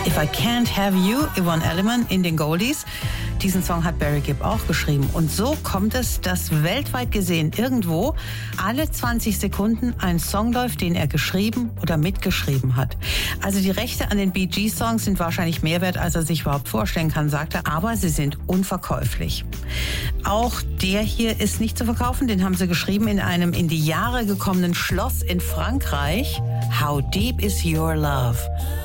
If I Can't Have You, Yvonne Elliman in den Goldies. Diesen Song hat Barry Gibb auch geschrieben. Und so kommt es, dass weltweit gesehen irgendwo alle 20 Sekunden ein Song läuft, den er geschrieben oder mitgeschrieben hat. Also die Rechte an den Bee Gees Songs sind wahrscheinlich mehr wert, als er sich überhaupt vorstellen kann, sagt er. Aber sie sind unverkäuflich. Auch der hier ist nicht zu verkaufen. Den haben sie geschrieben in einem in die Jahre gekommenen Schloss in Frankreich. How Deep Is Your Love?